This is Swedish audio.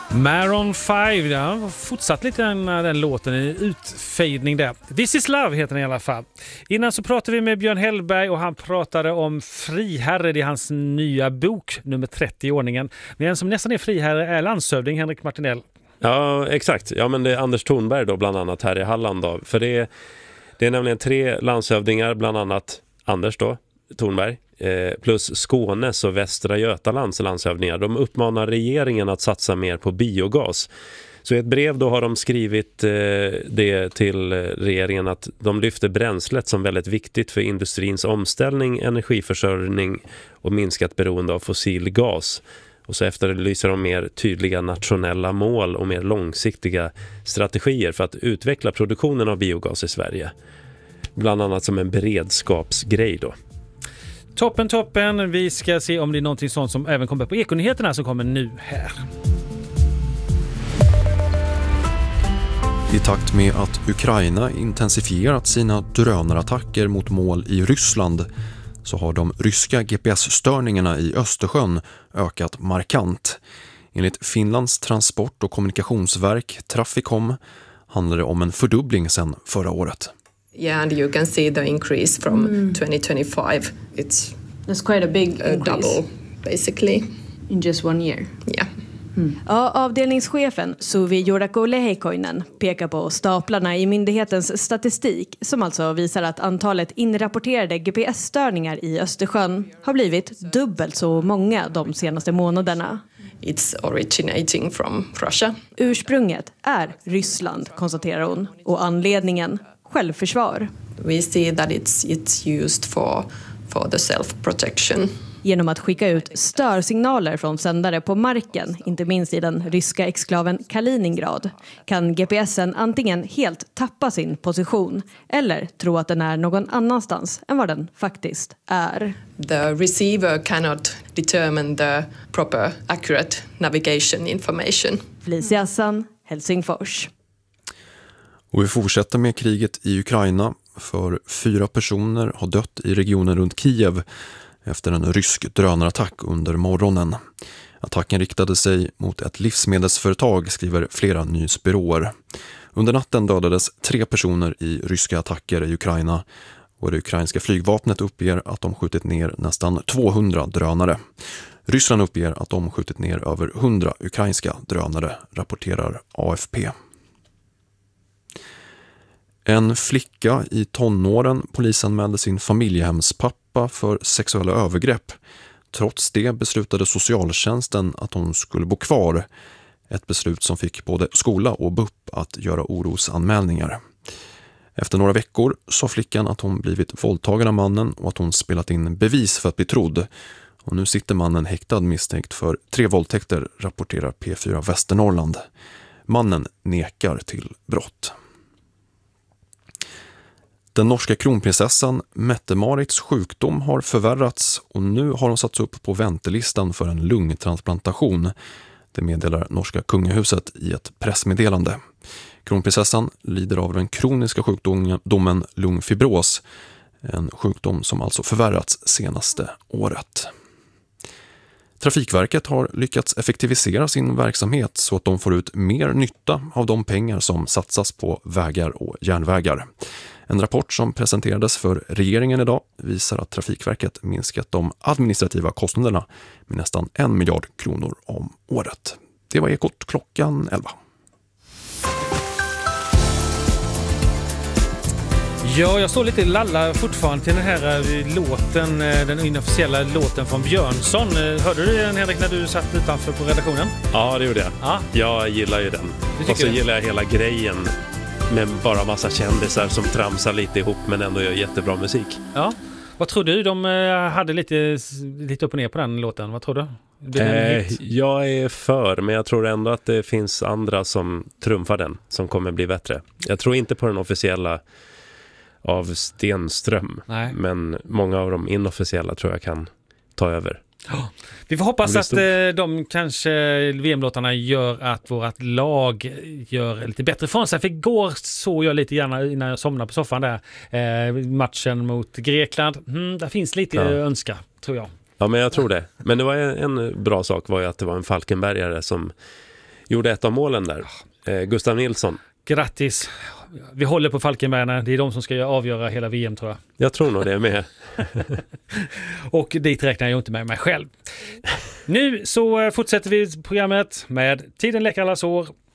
Maroon 5, ja, fortsatt lite den låten i utfejdning där. This is love heter den i alla fall. Innan så pratade vi med Björn Hellberg och han pratade om friherre. Det är hans nya bok, nummer 30 i ordningen. Men en som nästan är friherre är landshövding Henrik Martinell. Ja, exakt. Ja, men det är Anders Thornberg då bland annat här i Halland då. För det är nämligen 3 landshövdingar, bland annat Anders då, Thornberg, plus Skånes och Västra Götalands landshövdingar. De uppmanar regeringen att satsa mer på biogas. Så i ett brev då har de skrivit det till regeringen att de lyfter bränslet som väldigt viktigt för industrins omställning, energiförsörjning och minskat beroende av fossil gas. Och så efterlyser de mer tydliga nationella mål och mer långsiktiga strategier för att utveckla produktionen av biogas i Sverige. Bland annat som en beredskapsgrej då. Toppen. Vi ska se om det är någonting sånt som även kommer på Ekonyheterna som kommer nu här. I takt med att Ukraina intensifierat sina drönarattacker mot mål i Ryssland så har de ryska GPS-störningarna i Östersjön ökat markant. Enligt Finlands transport- och kommunikationsverk Traficom handlar det om en fördubbling sedan förra året. Yeah, and you can see the increase from 2025. That's quite a big increase. Double, basically. In just 1 year. Yeah. Ja, avdelningschefen Suvi Jurako-Lehikoinen pekar på staplarna i myndighetens statistik som alltså visar att antalet inrapporterade GPS-störningar i Östersjön har blivit dubbelt så många de senaste månaderna. It's originating from Russia. Ursprunget är Ryssland, konstaterar hon, och anledningen självförsvar. We see that it's used for the self-protection. Genom att skicka ut störsignaler från sändare på marken, inte minst i den ryska exklaven Kaliningrad, kan GPSen antingen helt tappa sin position eller tro att den är någon annanstans än vad den faktiskt är. The receiver cannot determine the proper accurate navigation information. Felicia Hassan, Helsingfors. Och vi fortsätter med kriget i Ukraina, för 4 personer har dött i regionen runt Kiev efter en rysk drönarattack under morgonen. Attacken riktade sig mot ett livsmedelsföretag, skriver flera nyhetsbyråer. Under natten dödades 3 personer i ryska attacker i Ukraina och det ukrainska flygvapnet uppger att de skjutit ner nästan 200 drönare. Ryssland uppger att de skjutit ner över 100 ukrainska drönare, rapporterar AFP. En flicka i tonåren polisanmälde sin familjehemspappa för sexuella övergrepp. Trots det beslutade socialtjänsten att hon skulle bo kvar. Ett beslut som fick både skola och BUP att göra orosanmälningar. Efter några veckor sa flickan att hon blivit våldtagen av mannen och att hon spelat in bevis för att bli trodd. Och nu sitter mannen häktad misstänkt för 3 våldtäkter, rapporterar P4 Västernorrland. Mannen nekar till brott. Den norska kronprinsessan Mette-Marits sjukdom har förvärrats och nu har hon satts upp på väntelistan för en lungtransplantation. Det meddelar norska kungahuset i ett pressmeddelande. Kronprinsessan lider av den kroniska sjukdomen lungfibros, en sjukdom som alltså förvärrats senaste året. Trafikverket har lyckats effektivisera sin verksamhet så att de får ut mer nytta av de pengar som satsas på vägar och järnvägar. En rapport som presenterades för regeringen idag visar att Trafikverket minskat de administrativa kostnaderna med nästan 1 miljard kronor om året. Det var Ekot klockan 11. Ja, jag står lite lalla fortfarande till den här låten, den inofficiella låten från Björnsson. Hörde du den, Henrik, när du satt utanför på redaktionen? Ja, det gjorde jag. Ja. Jag gillar ju den. Och så gillar jag hela grejen med bara massa kändisar som tramsar lite ihop men ändå gör jättebra musik. Ja. Vad tror du? De hade lite upp och ner på den låten. Vad tror du? Jag är för, men jag tror ändå att det finns andra som trumfar den, som kommer bli bättre. Jag tror inte på den officiella av Stenström. Nej. Men många av de inofficiella tror jag kan ta över. Vi får hoppas att de kanske VM-låtarna gör att vårt lag gör lite bättre från sig. För igår såg jag lite grann innan jag somnade på soffan där matchen mot Grekland. Där finns lite önska, tror jag. Ja, men jag tror det. Men det var en bra sak var ju att det var en Falkenbergare som gjorde ett av målen där. Gustav Nilsson. Grattis. Vi håller på Falkenbergarna. Det är de som ska avgöra hela VM, tror jag. Jag tror nog det är med. Och dit räknar jag inte med mig själv. Nu så fortsätter vi programmet med Tiden leker alla år.